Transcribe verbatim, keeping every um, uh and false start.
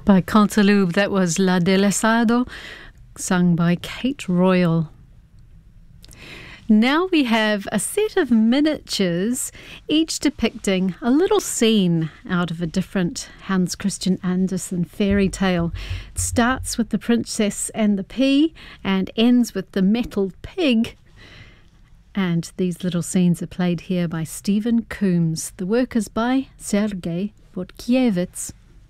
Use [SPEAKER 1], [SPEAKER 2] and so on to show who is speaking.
[SPEAKER 1] By Cantaloupe, that was La Delesado, sung by Kate Royal. Now we have a set of miniatures, each depicting a little scene out of a different Hans Christian Andersen fairy tale. It starts with the princess and the pea and ends with the metal pig. And these little scenes are played here by Stephen Coombs. The work is by Sergei Botkiewicz.